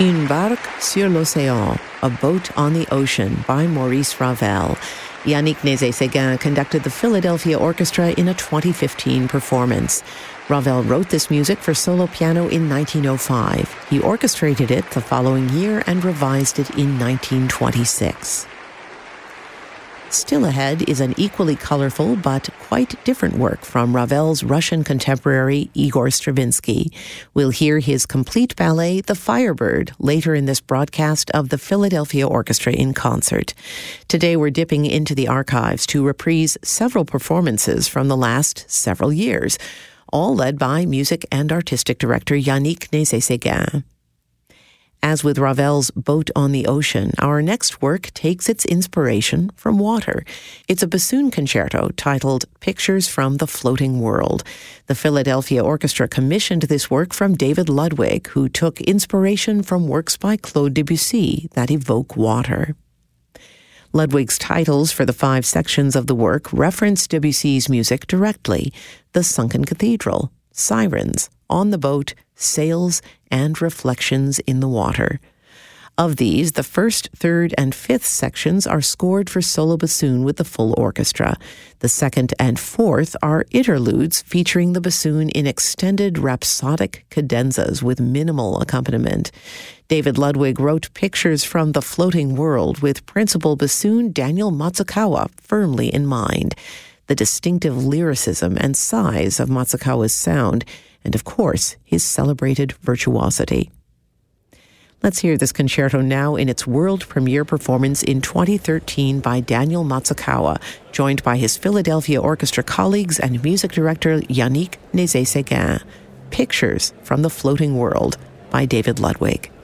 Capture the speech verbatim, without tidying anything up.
Une barque sur l'océan, A Boat on the Ocean by Maurice Ravel. Yannick Nézet-Séguin conducted the Philadelphia Orchestra in a twenty fifteen performance. Ravel wrote this music for solo piano in nineteen oh five. He orchestrated it the following year and revised it in nineteen twenty-six. Still ahead is an equally colorful but quite different work from Ravel's Russian contemporary Igor Stravinsky. We'll hear his complete ballet, The Firebird, later in this broadcast of the Philadelphia Orchestra in concert. Today we're dipping into the archives to reprise several performances from the last several years, all led by music and artistic director Yannick Nézet-Séguin. As with Ravel's Boat on the Ocean, our next work takes its inspiration from water. It's a bassoon concerto titled Pictures from the Floating World. The Philadelphia Orchestra commissioned this work from David Ludwig, who took inspiration from works by Claude Debussy that evoke water. Ludwig's titles for the five sections of the work reference Debussy's music directly: The Sunken Cathedral, Sirens, On the Boat, Sails, and Reflections in the Water. Of these, the first, third, and fifth sections are scored for solo bassoon with the full orchestra. The second and fourth are interludes featuring the bassoon in extended rhapsodic cadenzas with minimal accompaniment. David Ludwig wrote Pictures from the Floating World with principal bassoon Daniel Matsukawa firmly in mind. The distinctive lyricism and size of Matsukawa's sound, and of course, his celebrated virtuosity. Let's hear this concerto now in its world premiere performance in twenty thirteen by Daniel Matsukawa, joined by his Philadelphia Orchestra colleagues and music director Yannick Nézet-Séguin. Pictures from the Floating World by David Ludwig.